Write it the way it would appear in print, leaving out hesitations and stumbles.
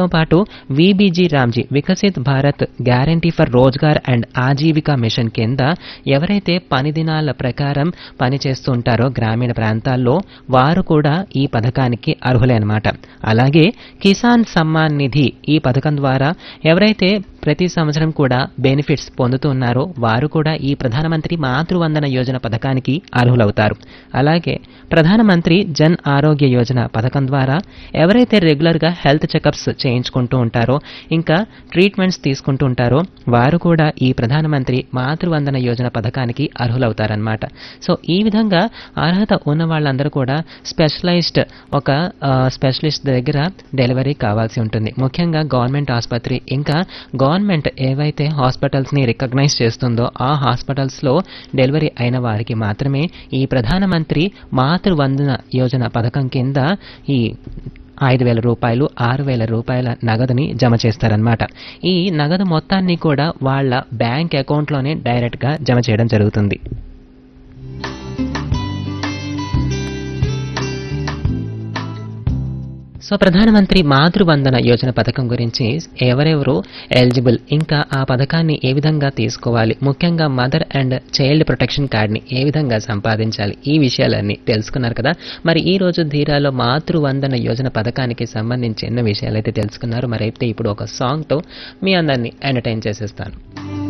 వీటితో పాటు VBG Ramji Viksit Bharat guarantee for Rozgar and Aajeevika machine కింద ఎవరైతే పని దినాల ప్రకారం పని చేస్తూ ఉంటారో గ్రామీణ ప్రాంతాల్లో వారు కూడా ఈ పథకానికి అర్హులే అన్నమాట. అలాగే కిసాన్ సమ్మాన్ నిధి ఈ పథకం ద్వారా ఎవరైతే ప్రతి సంవత్సరం కూడా బెనిఫిట్స్ పొందుతూ ఉన్నారో వారు కూడా ఈ ప్రధానమంత్రి మాతృవందన యోజన పథకానికి అర్హులవుతారు. అలాగే ప్రధానమంత్రి జన్ ఆరోగ్య యోజన పథకం ద్వారా ఎవరైతే రెగ్యులర్గా హెల్త్ చెకప్స్ చేయించుకుంటూ ఉంటారో ఇంకా ట్రీట్మెంట్స్ తీసుకుంటూ ఉంటారో వారు కూడా ఈ ప్రధానమంత్రి మాతృవందన యోజన పథకానికి అర్హులవుతారనమాట. సో ఈ విధంగా అర్హత ఉన్న వాళ్ళందరూ కూడా ఒక స్పెషలిస్ట్ దగ్గర డెలివరీ కావాల్సి ఉంటుంది. ముఖ్యంగా గవర్నమెంట్ ఆసుపత్రి ఇంకా గవర్నమెంట్ ఏవైతే హాస్పిటల్స్ని రికగ్నైజ్ చేస్తుందో ఆ హాస్పిటల్స్లో డెలివరీ అయిన వారికి మాత్రమే ఈ ప్రధానమంత్రి మాతృవందన యోజన పథకం కింద ఈ 5,000 రూపాయలు 6,000 రూపాయల నగదుని జమ చేస్తారనమాట. ఈ నగదు మొత్తాన్ని కూడా వాళ్ళ బ్యాంక్ అకౌంట్లోనే డైరెక్ట్గా జమ చేయడం జరుగుతుంది. సో ప్రధానమంత్రి మాతృవందన యోజన పథకం గురించి ఎవరెవరు ఎలిజిబుల్, ఇంకా ఆ పథకాన్ని ఏ విధంగా తీసుకోవాలి, ముఖ్యంగా మదర్ అండ్ చైల్డ్ ప్రొటెక్షన్ కార్డ్ని ఏ విధంగా సంపాదించాలి, ఈ విషయాలన్నీ తెలుసుకున్నారు కదా. మరి ఈ రోజు ధీరాలో మాతృవందన యోజన పథకానికి సంబంధించి ఎన్నో విషయాలు అయితే తెలుసుకున్నారు. మరి అయితే ఇప్పుడు ఒక సాంగ్తో మీ అందరినీ ఎంటర్టైన్ చేసేస్తాను.